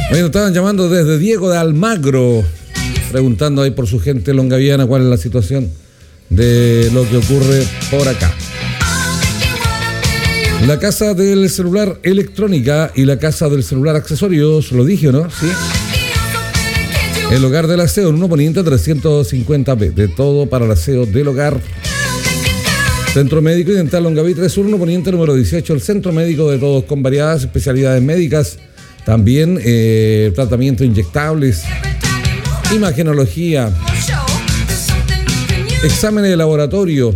Bueno, estaban llamando desde Diego de Almagro, preguntando ahí por su gente longaviana cuál es la situación de lo que ocurre por acá. La Casa del Celular Electrónica y la Casa del Celular Accesorios, lo dije, ¿no? Sí. El Hogar del Aseo en 1 Poniente 350B, de todo para el aseo del hogar. Centro Médico y Dental Longaví 31 Poniente número 18, el Centro Médico de todos con variadas especialidades médicas, también tratamientos inyectables, imagenología, exámenes de laboratorio,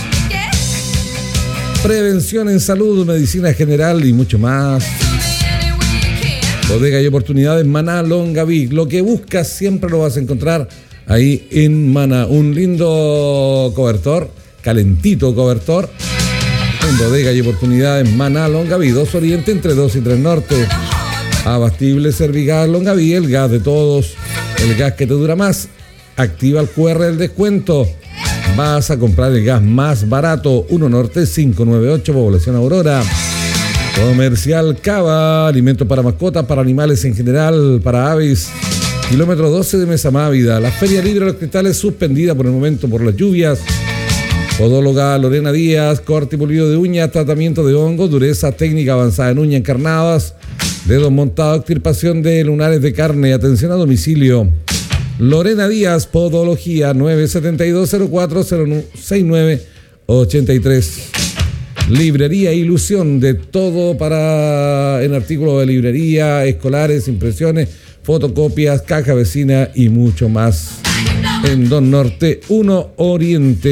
prevención en salud, medicina general y mucho más. Bodega y oportunidades Maná Longaví. Lo que buscas siempre lo vas a encontrar ahí en Maná. Un lindo cobertor, calentito cobertor. En Bodega y oportunidades Maná Longaví. 2 Oriente entre 2 y 3 Norte. Abastible Servigas Longaví, el gas de todos, el gas que te dura más. Activa el QR del descuento. Vas a comprar el gas más barato. 1 Norte 598, población Aurora. Comercial Cava, alimentos para mascotas, para animales en general, para aves. Kilómetro 12 de Mesa Mávida. La Feria Libre de los Cristales suspendida por el momento por las lluvias. Podóloga Lorena Díaz, corte y pulido de uñas, tratamiento de hongos, dureza, técnica avanzada en uñas encarnadas, dedos montados, extirpación de lunares de carne, atención a domicilio. Lorena Díaz, Podología, 972-04-69-83. Librería Ilusión, de todo para en artículos de librería, escolares, impresiones, fotocopias, caja vecina y mucho más. En 2 Norte, 1 Oriente.